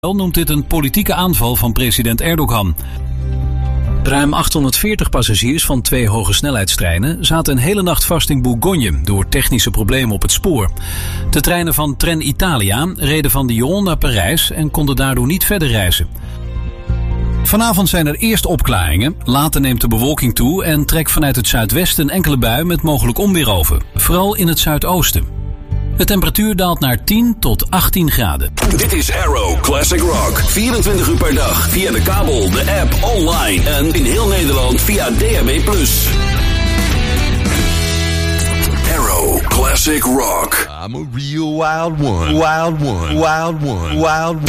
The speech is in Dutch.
noemt dit een politieke aanval van president Erdogan. Ruim 840 passagiers van 2 hogesnelheidstreinen zaten een hele nacht vast in Bourgogne door technische problemen op het spoor. De treinen van Trenitalia reden van Lyon naar Parijs en konden daardoor niet verder reizen. Vanavond zijn er eerst opklaringen, later neemt de bewolking toe en trekt vanuit het zuidwesten een enkele bui met mogelijk onweer over, vooral in het zuidoosten. De temperatuur daalt naar 10 tot 18 graden. Dit is Arrow Classic Rock. 24 uur per dag via de kabel, de app, online en in heel Nederland via DAB+. Arrow Classic Rock. I'm a real wild one. Wild one. Wild one. Wild one.